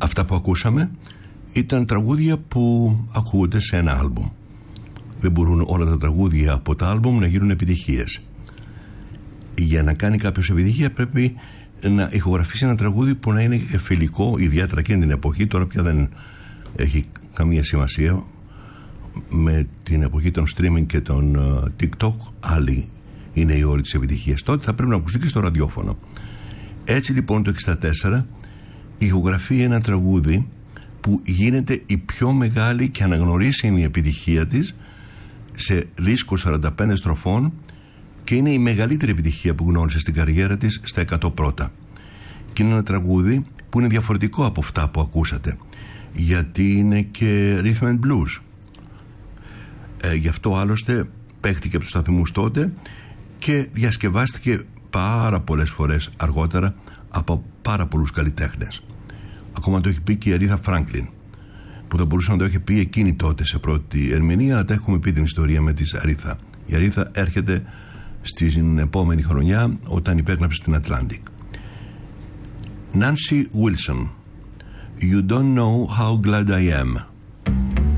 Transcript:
Αυτά που ακούσαμε ήταν τραγούδια που ακούγονται σε ένα άλμπουμ. Δεν μπορούν όλα τα τραγούδια από τα άλμπουμ να γίνουν επιτυχίες. Για να κάνει κάποιος επιτυχία πρέπει να ηχογραφήσει ένα τραγούδι που να είναι φιλικό, ιδιαίτερα εκείνη την εποχή. Τώρα πια δεν έχει καμία σημασία, με την εποχή των streaming και των TikTok άλλη είναι η όρη της επιτυχίας. Τότε θα πρέπει να ακουστεί και στο ραδιόφωνο. Έτσι λοιπόν το 1964 ηχογραφεί ένα τραγούδι που γίνεται η πιο μεγάλη και αναγνωρίσιμη επιτυχία της σε δίσκο 45 στροφών και είναι η μεγαλύτερη επιτυχία που γνώρισε στην καριέρα της στα 100 πρώτα. Και είναι ένα τραγούδι που είναι διαφορετικό από αυτά που ακούσατε, γιατί είναι και rhythm and blues. Γι' αυτό άλλωστε παίχτηκε από τους σταθμούς τότε και διασκευάστηκε πάρα πολλές φορές αργότερα από πάρα πολλούς καλλιτέχνες. Ακόμα το έχει πει και η Αρίθα Φράνκλιν, που θα μπορούσε να το έχει πει εκείνη τότε σε πρώτη ερμηνεία, αλλά τα έχουμε πει την ιστορία με τη Αρίθα. Η Αρίθα έρχεται στην επόμενη χρονιά όταν υπέγραψε στην Atlantic. Nancy Wilson, You don't know how glad I am.